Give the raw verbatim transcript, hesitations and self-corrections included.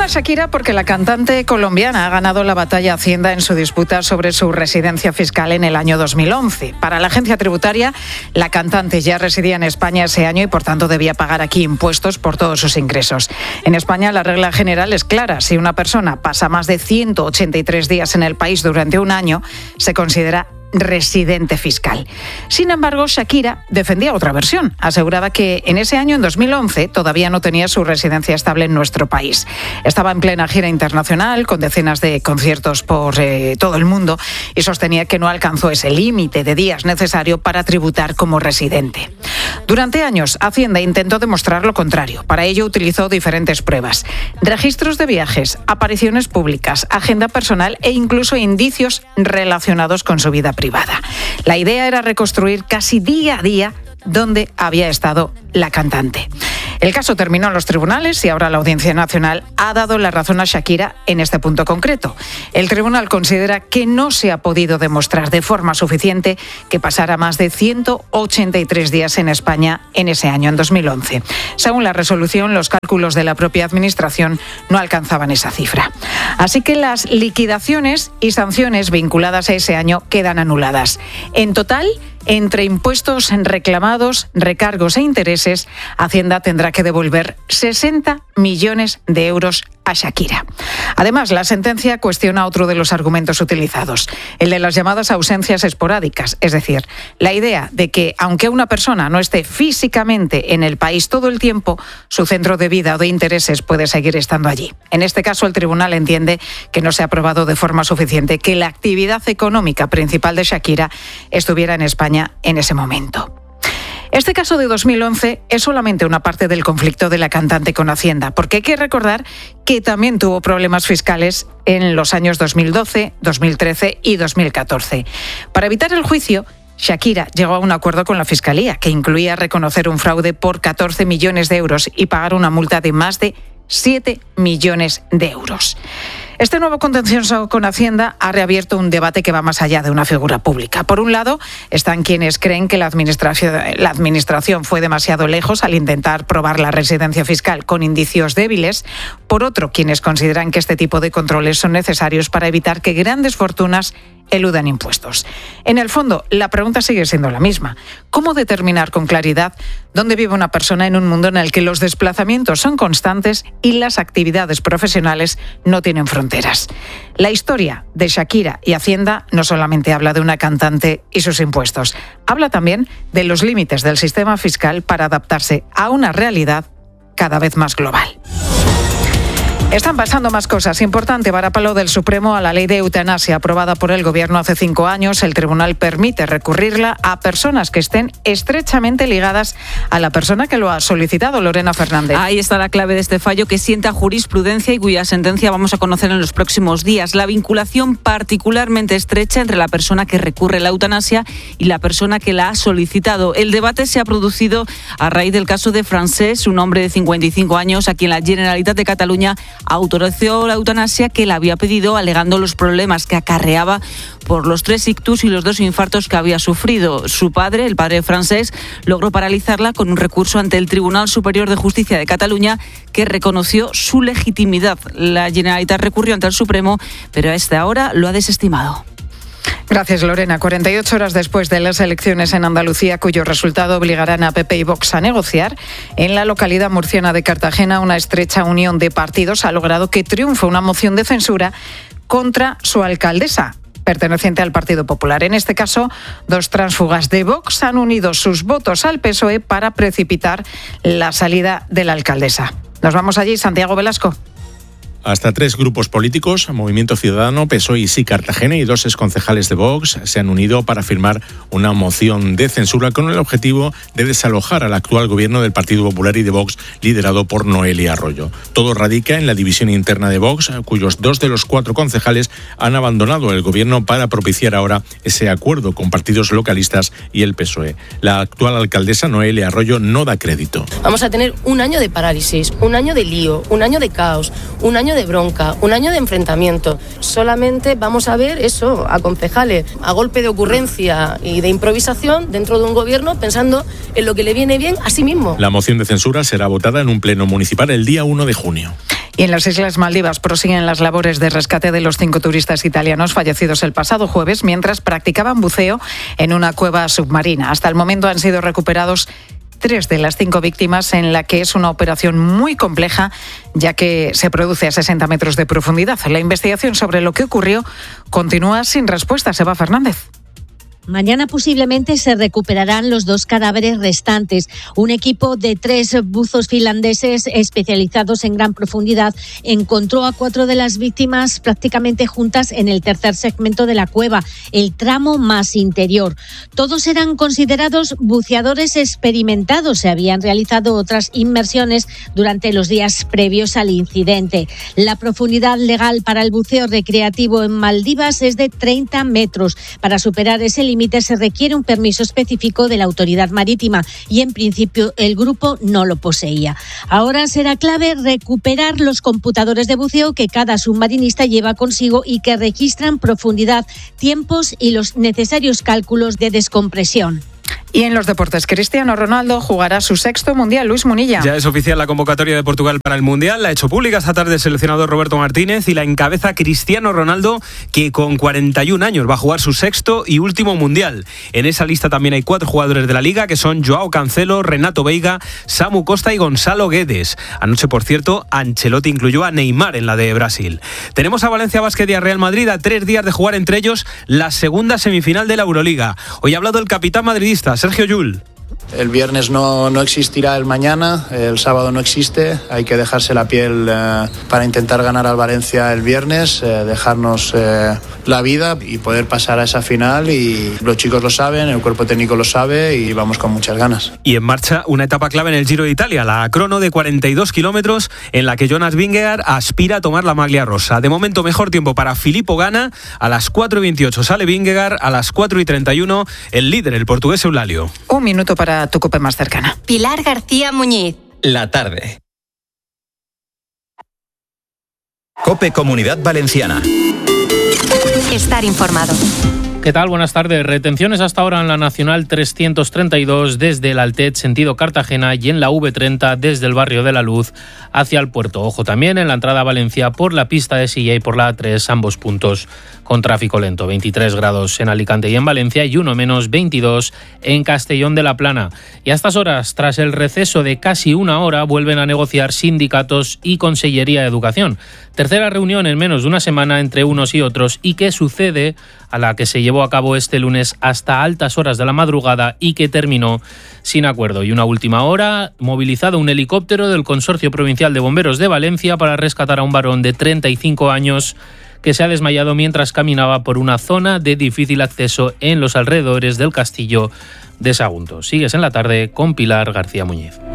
Enhorabuena, Shakira, porque la cantante colombiana ha ganado la batalla Hacienda en su disputa sobre su residencia fiscal en el año dos mil once. Para la agencia tributaria, la cantante ya residía en España ese año y, por tanto, debía pagar aquí impuestos por todos sus ingresos. En España, la regla general es clara. Si una persona pasa más de ciento ochenta y tres días en el país durante un año, se considera residente fiscal. Sin embargo, Shakira defendía otra versión. Aseguraba que en ese año, en dos mil once, todavía no tenía su residencia estable en nuestro país. Estaba en plena gira internacional, con decenas de conciertos por eh, todo el mundo, y sostenía que no alcanzó ese límite de días necesario para tributar como residente. Durante años, Hacienda intentó demostrar lo contrario. Para ello utilizó diferentes pruebas: registros de viajes, apariciones públicas, agenda personal e incluso indicios relacionados con su vida privada. privada. La idea era reconstruir casi día a día dónde había estado la cantante. El caso terminó en los tribunales y ahora la Audiencia Nacional ha dado la razón a Shakira en este punto concreto. El tribunal considera que no se ha podido demostrar de forma suficiente que pasara más de ciento ochenta y tres días en España en ese año, en dos mil once. Según la resolución, los cálculos de la propia Administración no alcanzaban esa cifra. Así que las liquidaciones y sanciones vinculadas a ese año quedan anuladas. En total, entre impuestos reclamados, recargos e intereses, Hacienda tendrá que devolver sesenta millones de euros a Shakira. Además, la sentencia cuestiona otro de los argumentos utilizados, el de las llamadas ausencias esporádicas, es decir, la idea de que, aunque una persona no esté físicamente en el país todo el tiempo, su centro de vida o de intereses puede seguir estando allí. En este caso, el tribunal entiende que no se ha probado de forma suficiente que la actividad económica principal de Shakira estuviera en España en ese momento. Este caso de dos mil once es solamente una parte del conflicto de la cantante con Hacienda, porque hay que recordar que también tuvo problemas fiscales en los años dos mil doce, dos mil trece y dos mil catorce. Para evitar el juicio, Shakira llegó a un acuerdo con la Fiscalía, que incluía reconocer un fraude por catorce millones de euros y pagar una multa de más de siete millones de euros. Este nuevo contencioso con Hacienda ha reabierto un debate que va más allá de una figura pública. Por un lado, están quienes creen que la administración, la administración fue demasiado lejos al intentar probar la residencia fiscal con indicios débiles. Por otro, quienes consideran que este tipo de controles son necesarios para evitar que grandes fortunas eludan impuestos. En el fondo, la pregunta sigue siendo la misma. ¿Cómo determinar con claridad dónde vive una persona en un mundo en el que los desplazamientos son constantes y las actividades profesionales no tienen fronteras? La historia de Shakira y Hacienda no solamente habla de una cantante y sus impuestos, habla también de los límites del sistema fiscal para adaptarse a una realidad cada vez más global. Están pasando más cosas. Importante varapalo del Supremo a la ley de eutanasia aprobada por el Gobierno hace cinco años. El tribunal permite recurrirla a personas que estén estrechamente ligadas a la persona que lo ha solicitado. Lorena Fernández. Ahí está la clave de este fallo que sienta jurisprudencia y cuya sentencia vamos a conocer en los próximos días. La vinculación particularmente estrecha entre la persona que recurre la eutanasia y la persona que la ha solicitado. El debate se ha producido a raíz del caso de Francesc, un hombre de cincuenta y cinco años a quien la Generalitat de Cataluña autorizó la eutanasia que le había pedido, alegando los problemas que acarreaba por los tres ictus y los dos infartos que había sufrido. Su padre, el padre de Francesc, logró paralizarla con un recurso ante el Tribunal Superior de Justicia de Cataluña que reconoció su legitimidad. La Generalitat recurrió ante el Supremo, pero a esta hora lo ha desestimado. Gracias, Lorena. cuarenta y ocho horas después de las elecciones en Andalucía, cuyo resultado obligarán a P P y Vox a negociar, en la localidad murciana de Cartagena, una estrecha unión de partidos ha logrado que triunfe una moción de censura contra su alcaldesa, perteneciente al Partido Popular. En este caso, dos tránsfugas de Vox han unido sus votos al P S O E para precipitar la salida de la alcaldesa. Nos vamos allí, Santiago Velasco. Hasta tres grupos políticos, Movimiento Ciudadano, P S O E y Sí Cartagena, y dos exconcejales de Vox se han unido para firmar una moción de censura con el objetivo de desalojar al actual gobierno del Partido Popular y de Vox, liderado por Noelia Arroyo. Todo radica en la división interna de Vox, cuyos dos de los cuatro concejales han abandonado el gobierno para propiciar ahora ese acuerdo con partidos localistas y el P S O E. La actual alcaldesa, Noelia Arroyo, no da crédito. Vamos a tener un año de parálisis, un año de lío, un año de caos, un año de bronca, un año de enfrentamiento. Solamente vamos a ver eso, a concejales, a golpe de ocurrencia y de improvisación dentro de un gobierno pensando en lo que le viene bien a sí mismo. La moción de censura será votada en un pleno municipal el día uno de junio. Y en las Islas Maldivas prosiguen las labores de rescate de los cinco turistas italianos fallecidos el pasado jueves mientras practicaban buceo en una cueva submarina. Hasta el momento han sido recuperados tres de las cinco víctimas, en la que es una operación muy compleja, ya que se produce a sesenta metros de profundidad. La investigación sobre lo que ocurrió continúa sin respuesta. Seba Fernández. Mañana posiblemente se recuperarán los dos cadáveres restantes. Un equipo de tres buzos finlandeses especializados en gran profundidad encontró a cuatro de las víctimas prácticamente juntas en el tercer segmento de la cueva, el tramo más interior. Todos eran considerados buceadores experimentados. Se habían realizado otras inmersiones durante los días previos al incidente. La profundidad legal para el buceo recreativo en Maldivas es de treinta metros. Para superar ese límite se requiere un permiso específico de la autoridad marítima y en principio el grupo no lo poseía. Ahora será clave recuperar los computadores de buceo que cada submarinista lleva consigo y que registran profundidad, tiempos y los necesarios cálculos de descompresión. Y en los deportes, Cristiano Ronaldo jugará su sexto Mundial. Luis Munilla. Ya es oficial la convocatoria de Portugal para el Mundial. La ha hecho pública esta tarde el seleccionador Roberto Martínez y la encabeza Cristiano Ronaldo, que con cuarenta y un años va a jugar su sexto y último Mundial. En esa lista también hay cuatro jugadores de la Liga, que son Joao Cancelo, Renato Veiga, Samu Costa y Gonzalo Guedes. Anoche, por cierto, Ancelotti incluyó a Neymar en la de Brasil. Tenemos a Valencia Basket y a Real Madrid a tres días de jugar entre ellos la segunda semifinal de la Euroliga. Hoy ha hablado el capitán madridista, Sergio Llull. El viernes no, no existirá el mañana, el sábado no existe, hay que dejarse la piel eh, para intentar ganar al Valencia el viernes, eh, dejarnos eh, la vida y poder pasar a esa final, y los chicos lo saben, el cuerpo técnico lo sabe y vamos con muchas ganas. Y en marcha una etapa clave en el Giro de Italia, la crono de cuarenta y dos kilómetros en la que Jonas Vingegaard aspira a tomar la maglia rosa. De momento mejor tiempo para Filippo Ganna, a las cuatro y veintiocho sale Vingegaard, a las cuatro y treinta y uno el líder, el portugués Eulalio. Un minuto para tu cope más cercana. Pilar García Muñiz. La tarde. Cope Comunidad Valenciana. Estar informado. ¿Qué tal? Buenas tardes. Retenciones hasta ahora en la Nacional trescientos treinta y dos desde el Altet, sentido Cartagena, y en la V treinta desde el barrio de La Luz hacia el puerto. Ojo también en la entrada a Valencia por la pista de Silla y por la A tres, ambos puntos con tráfico lento. veintitrés grados en Alicante y en Valencia y uno menos veintidós en Castellón de la Plana. Y a estas horas, tras el receso de casi una hora, vuelven a negociar sindicatos y Consellería de Educación. Tercera reunión en menos de una semana entre unos y otros, y que sucede a la que se llevó a cabo este lunes hasta altas horas de la madrugada y que terminó sin acuerdo. Y una última hora, movilizado un helicóptero del Consorcio Provincial de Bomberos de Valencia para rescatar a un varón de treinta y cinco años que se ha desmayado mientras caminaba por una zona de difícil acceso en los alrededores del castillo de Sagunto. Sigues en la tarde con Pilar García Muñiz.